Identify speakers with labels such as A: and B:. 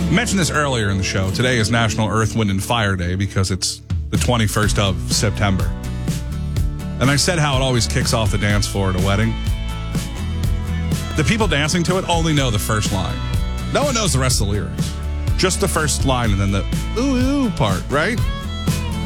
A: I mentioned this earlier in the show. Today is National Earth, Wind, and Fire Day because it's the 21st of September. And I said how it always kicks off the dance floor at a wedding. The people dancing to it only know the first line. No one knows the rest of the lyrics. Just the first line and then the ooh, ooh part, right?